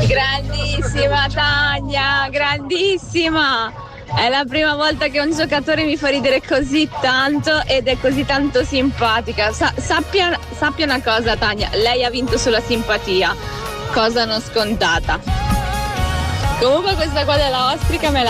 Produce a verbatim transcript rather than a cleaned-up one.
Grandissima Tania, grandissima! È la prima volta che un giocatore mi fa ridere così tanto ed è così tanto simpatica. Sa- sappia, sappia una cosa, Tania, lei ha vinto sulla simpatia, cosa non scontata. Comunque questa qua della ostrica me la